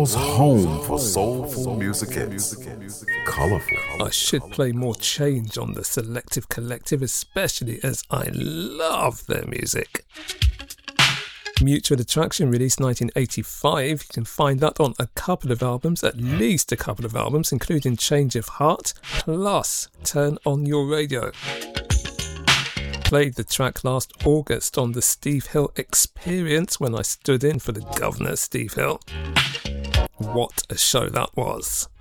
world's home for soulful music hits. Colourful. I should play more change on the Selective Collective, especially as I love their music. Mutual Attraction, released 1985. You can find that on a couple of albums, at least a couple of albums, including Change of Heart, plus Turn On Your Radio. Played the track last August on the Steve Hill Experience when I stood in for the Governor, Steve Hill. What a show that was.